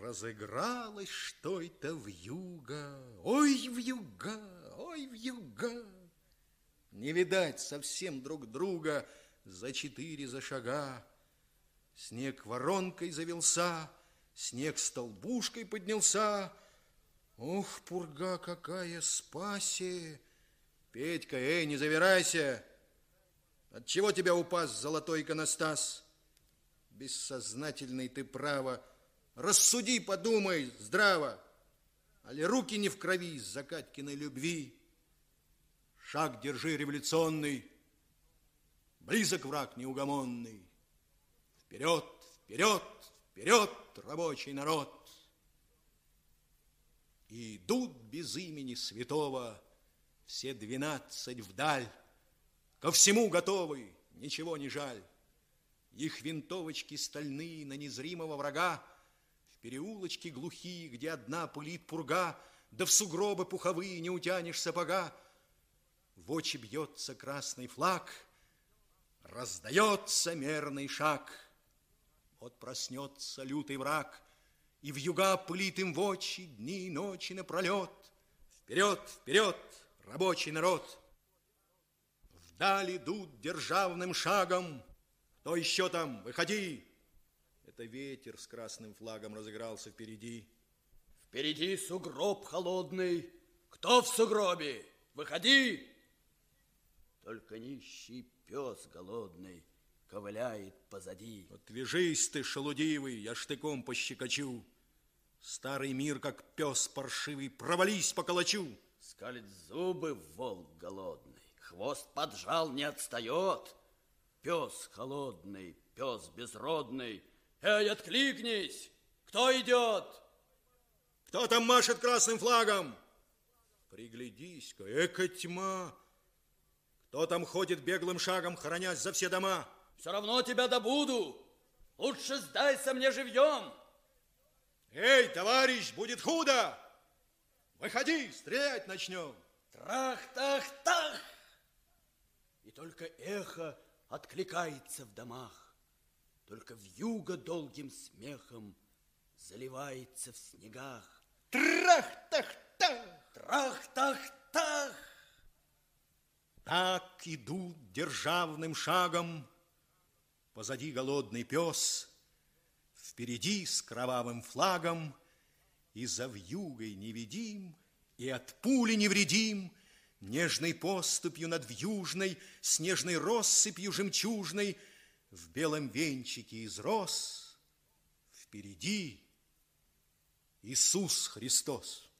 Разыгралось что-то вьюга, ой, вьюга, ой, вьюга. Не видать совсем друг друга за 4 за шага. Снег воронкой завелся, снег столбушкой поднялся. Ох, пурга какая спаси! Петька, эй, не завирайся! Отчего тебя упас золотой иконостас? Бессознательный ты, право. Рассуди, подумай здраво. Али руки не в крови из-за Катькиной любви? Шаг держи революционный, близок враг неугомонный. Вперед, вперед, вперед, рабочий народ! И идут без имени святого все 12 вдаль, ко всему готовы, ничего не жаль. Их винтовочки стальные на незримого врага, в переулочки глухие, где одна пылит пурга, да в сугробы пуховые не утянешь сапога. В очи бьется красный флаг, раздается мерный шаг. Вот проснется лютый враг, и вьюга пылит им в очи дни и ночи напролет. Вперед, вперед, рабочий народ! Вдаль идут державным шагом. Кто еще там? Выходи! Это ветер с красным флагом разыгрался впереди. Впереди сугроб холодный. Кто в сугробе? Выходи! Только нищий пес голодный ковыляет позади. Отвяжись ты, шелудивый, я штыком пощекочу. Старый мир, как пес паршивый, провались по калачу. Скалит зубы волк голодный, хвост поджал, не отстает. Пес холодный, пес безродный. Эй, откликнись! Кто идет? Кто там машет красным флагом? Приглядись-ка, эка тьма! Кто там ходит беглым шагом, хоронясь за все дома? Все равно тебя добуду. Лучше сдайся мне живьем. Эй, товарищ, будет худо! Выходи, стрелять начнем. Трах-тах-тах! И только эхо откликается в домах. Только вьюга долгим смехом заливается в снегах. Трах-тах-тах! Трах-тах-тах! Так идут державным шагом. Позади голодный пес, впереди с кровавым флагом. И за вьюгой невидим, и от пули невредим, нежной поступью над вьюжной, снежной россыпью жемчужной, в белом венчике из роз впереди Иисус Христос.